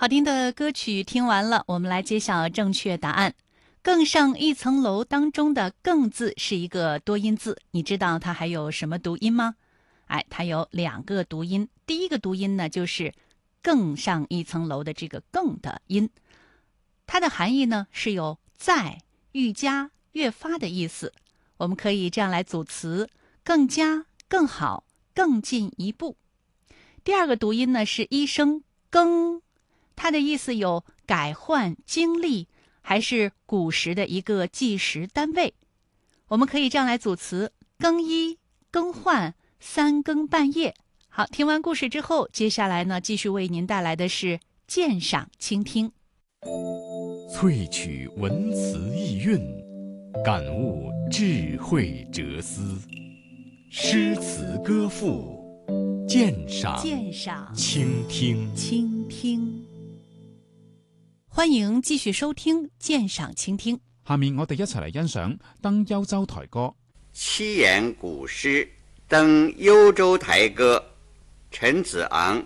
好听的歌曲听完了，我们来揭晓正确答案。更上一层楼当中的更字是一个多音字，你知道它还有什么读音吗？它有两个读音。第一个读音呢，就是更上一层楼的这个更的音，它的含义呢是有再、愈加、越发的意思。我们可以这样来组词：更加、更好、更进一步。第二个读音呢是一声更，它的意思有改换、经历，还是古时的一个计时单位。我们可以这样来组词：更衣、更换、三更半夜。好，听完故事之后，接下来呢，继续为您带来的是鉴赏倾听。 萃取文辞意蕴，感悟智慧哲思，诗词歌赋，鉴赏倾听。 歡迎繼續收聽鑑賞傾聽。 下面我哋一齊嚟欣賞《登幽州台歌》。 七言古詩《登幽州台歌》，陈子昂。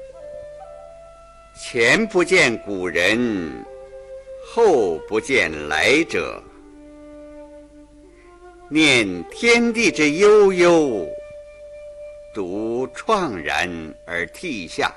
前不见古人，后不见来者。念天地之悠悠，独怆然而涕下。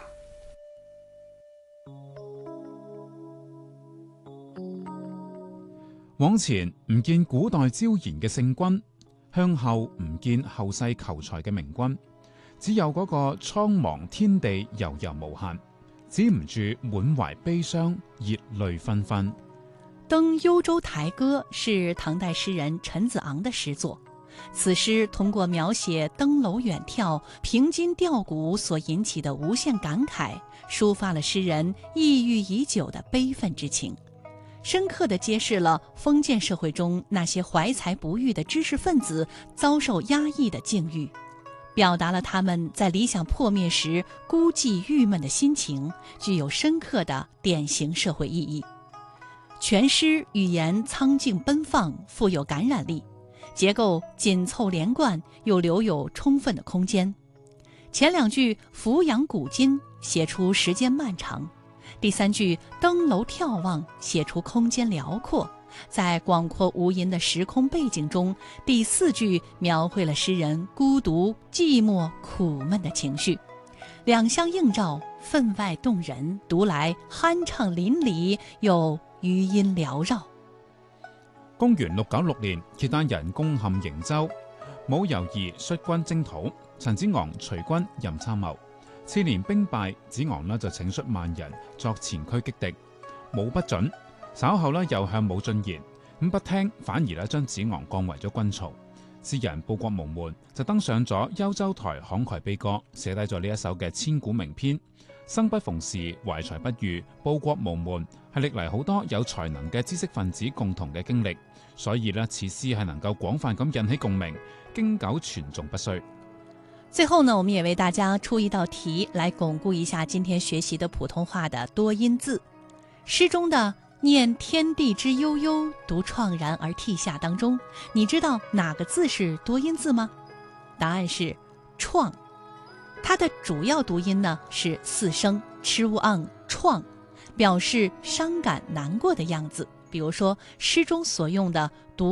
往前唔見古代招賢嘅聖君，向後唔見後世求才嘅明君，只有嗰個蒼茫天地悠悠無限，止唔住滿懷悲傷，熱淚紛紛。 《登幽州台歌》是唐代诗人陈子昂的诗作。此诗通过描写登楼远眺、凭金吊古所引起的无限感慨，抒发了诗人抑郁已久的悲愤之情，深刻地揭示了封建社会中那些怀才不遇的知识分子遭受压抑的境遇，表达了他们在理想破灭时孤寂郁闷的心情，具有深刻的典型社会意义。全诗语言苍劲奔放，富有感染力，结构紧凑连贯，又留有充分的空间。前两句俯仰古今，写出时间漫长；第三句登楼眺望，写出空间辽阔。在广阔无垠的时空背景中，第四句描绘了诗人孤独、寂寞、苦闷的情绪，两相映照，分外动人，读来酣畅淋漓，又餘音缭繞。 公元696年，契丹人攻陷瀛州，冇猶豫率軍征討，陳子昂隨軍任參謀。次年兵敗，子昂就請率萬人作前驅擊敵，武不准。稍後又向武進言，咁不聽，反而將子昂降為咗軍曹。詩人報國無門，就登上咗幽州台慷慨悲歌，寫低咗呢一首嘅千古名篇。生不逢時，懷才不遇，報國無門，係歷嚟好多有才能嘅知識分子共同嘅經歷，所以此詩係能夠廣泛咁引起共鳴，經久傳頌不衰。 最後呢，我們也為大家出一道題，來鞏固一下今天學習的普通話的多音字。詩中的念天地之悠悠，獨愴然而涕下當中，你知道哪個字是多音字嗎？答案是愆。它的主要讀音呢是四聲 chu ang 愆，表示傷感難過的樣子。比如說詩中所用的獨